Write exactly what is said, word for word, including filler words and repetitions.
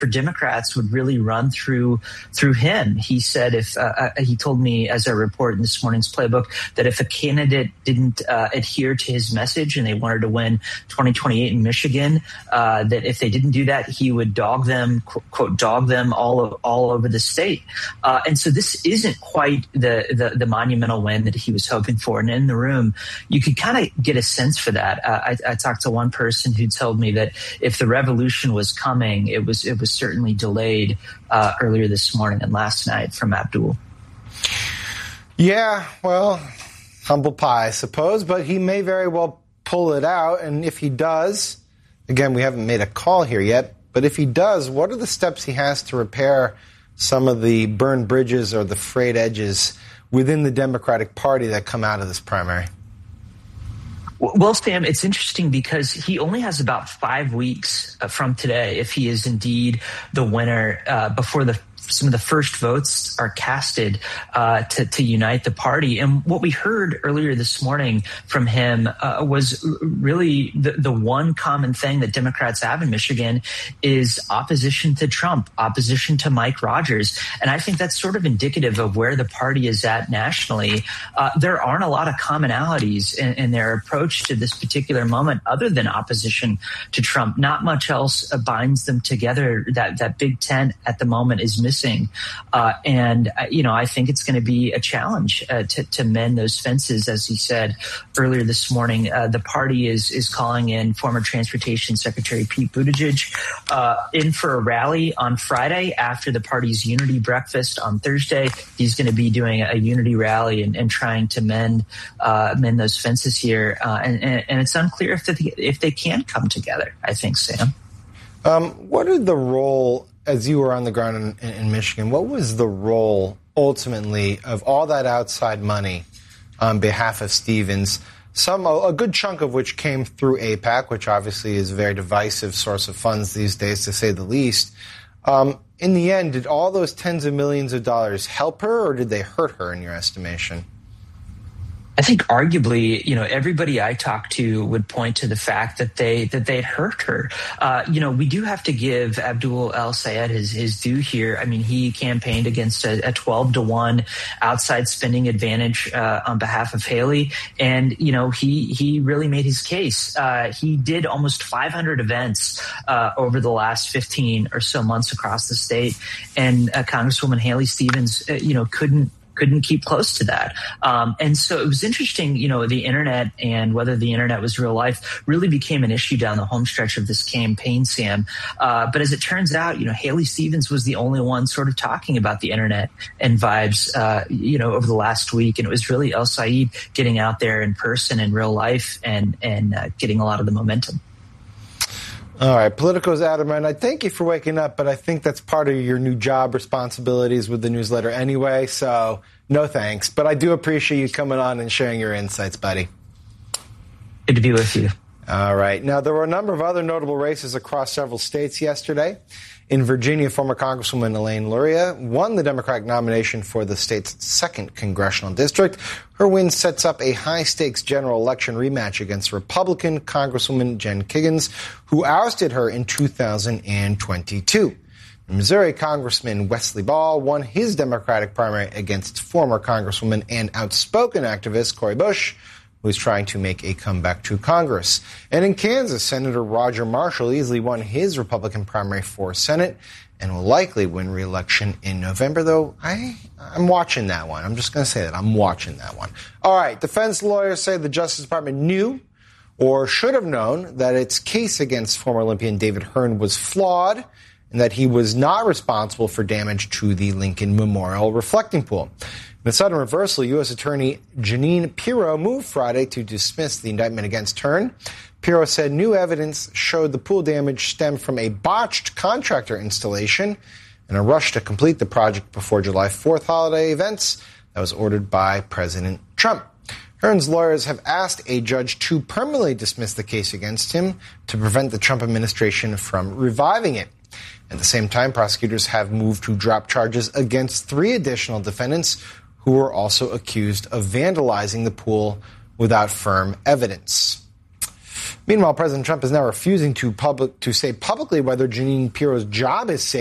for Democrats would really run through through him. He said if uh, uh, he told me, as I report in this morning's playbook, that if a candidate didn't uh, adhere to his message and they wanted to win twenty twenty-eight in Michigan, uh, that if they didn't do that, he would dog them, quote, quote dog them all of, all over the state. Uh, and so this isn't quite the, the the monumental win that he was hoping for. And in the room, you could kind of get a sense for that. Uh, I, I talked to one person who told me that if the revolution was coming, it was it was certainly delayed uh, earlier this morning and last night from Abdul. Yeah, well, humble pie, I suppose, but he may very well pull it out. And if he does, again, we haven't made a call here yet, but if he does, what are the steps he has to repair some of the burned bridges or the frayed edges within the Democratic Party that come out of this primary? Well, Sam, it's interesting because he only has about five weeks from today, if he is indeed the winner, uh, before the some of the first votes are casted uh, to, to unite the party. And what we heard earlier this morning from him uh, was really the, the one common thing that Democrats have in Michigan is opposition to Trump, opposition to Mike Rogers. And I think that's sort of indicative of where the party is at nationally. Uh, there aren't a lot of commonalities in, in their approach to this particular moment other than opposition to Trump. Not much else binds them together. That, that big tent at the moment is missing. Uh, and, uh, you know, I think it's going to be a challenge uh, to, to mend those fences. As he said earlier this morning, uh, the party is is calling in former Transportation Secretary Pete Buttigieg uh, in for a rally on Friday after the party's unity breakfast on Thursday. He's going to be doing a unity rally and, and trying to mend uh, mend those fences here. Uh, and, and, and it's unclear if they, if they can come together, I think, Sam. Um, what are the role... As you were on the ground in, in Michigan, what was the role ultimately of all that outside money on behalf of Stevens? Some, a good chunk of which came through AIPAC, which obviously is a very divisive source of funds these days, to say the least. Um, in the end, did all those tens of millions of dollars help her, or did they hurt her, in your estimation? I think arguably, you know, everybody I talked to would point to the fact that they that they hurt her. Uh, you know, we do have to give Abdul El-Sayed his his due here. I mean, he campaigned against a, a twelve to one outside spending advantage uh, on behalf of Haley, and you know, he he really made his case. Uh, he did almost five hundred events uh, over the last fifteen or so months across the state, and uh, Congresswoman Haley Stevens, uh, you know, couldn't. couldn't keep close to that. Um, and so it was interesting, you know, the internet and whether the internet was real life really became an issue down the home stretch of this campaign, Sam. Uh, but as it turns out, you know, Haley Stevens was the only one sort of talking about the internet and vibes, uh, you know, over the last week. And it was really El-Sayed getting out there in person in real life and, and uh, getting a lot of the momentum. All right, Politico's Adam, and I thank you for waking up, but I think that's part of your new job responsibilities with the newsletter anyway, so no thanks. But I do appreciate you coming on and sharing your insights, buddy. Good to be with you. All right. Now, there were a number of other notable races across several states yesterday. In Virginia, former Congresswoman Elaine Luria won the Democratic nomination for the state's second congressional district. Her win sets up a high-stakes general election rematch against Republican Congresswoman Jen Kiggans, who ousted her in two thousand twenty-two. Missouri Congressman Wesley Ball won his Democratic primary against former Congresswoman and outspoken activist Cori Bush, who is trying to make a comeback to Congress. And in Kansas, Senator Roger Marshall easily won his Republican primary for Senate and will likely win re-election in November, though I, I'm watching that one. I'm just going to say that. I'm watching that one. All right. Defense lawyers say the Justice Department knew or should have known that its case against former Olympian David Hearn was flawed and that he was not responsible for damage to the Lincoln Memorial reflecting pool. In a sudden reversal, U S. Attorney Jeanine Pirro moved Friday to dismiss the indictment against Hearn. Pirro said new evidence showed the pool damage stemmed from a botched contractor installation and a rush to complete the project before July fourth holiday events that was ordered by President Trump. Hearn's lawyers have asked a judge to permanently dismiss the case against him to prevent the Trump administration from reviving it. At the same time, prosecutors have moved to drop charges against three additional defendants who were also accused of vandalizing the pool without firm evidence. Meanwhile, President Trump is now refusing to public to say publicly whether Jeanine Pirro's job is safe.